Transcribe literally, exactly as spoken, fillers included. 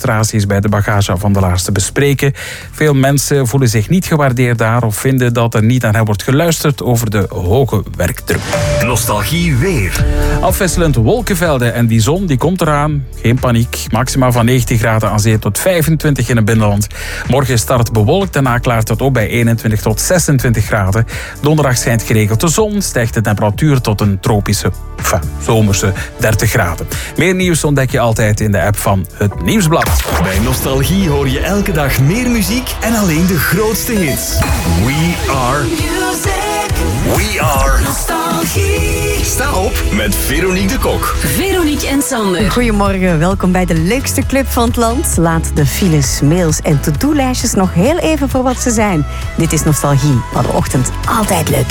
frustraties bij de bagageafhandelaars te bespreken. Veel mensen voelen zich niet gewaardeerd daar of vinden dat er niet naar hen wordt geluisterd over de hoge werkdruk. Nostalgie weer. Afwisselend wolkenvelden en die zon die komt eraan. Geen paniek. Maxima van negentien graden aan zee tot vijfentwintig in het binnenland. Morgen start bewolkt, daarna klaart het op bij eenentwintig tot zesentwintig graden. Donderdag schijnt geregeld de zon, stijgt de temperatuur tot een tropische, enfin, zomerse dertig graden. Meer nieuws ontdek je altijd in de app van Het Nieuwsblad. Bij Nostalgie hoor je elke dag meer muziek en alleen de grootste hits. We are music. We are Nostalgie. Sta op met Veronique de Kok. Veronique en Sander. Goedemorgen, welkom bij de leukste club van het land. Laat de files, mails en to-do-lijstjes nog heel even voor wat ze zijn. Dit is Nostalgie, waar de ochtend altijd leuk